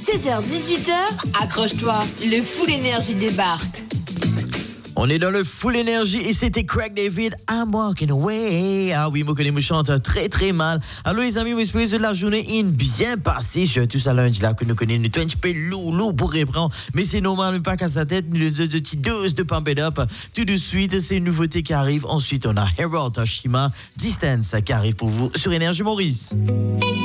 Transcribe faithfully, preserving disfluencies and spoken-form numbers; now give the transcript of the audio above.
seize heures dix-huit heures, accroche-toi, le Full Énergie débarque. On est dans le Full Énergie et c'était Craig David, I'm Walking Away. Ah oui, moi connais, me chante très très mal. Alors les amis, j'espère que la journée est bien passée. Je tous à lundi là que nous connaissons nous un petit peu lourd pour reprendre, mais c'est normal, mais pas qu'à sa tête, une petite dose de pump it up. Tout de suite, c'est une nouveauté qui arrive. Ensuite, on a Harold Toshima, Distance qui arrive pour vous sur Énergie Maurice.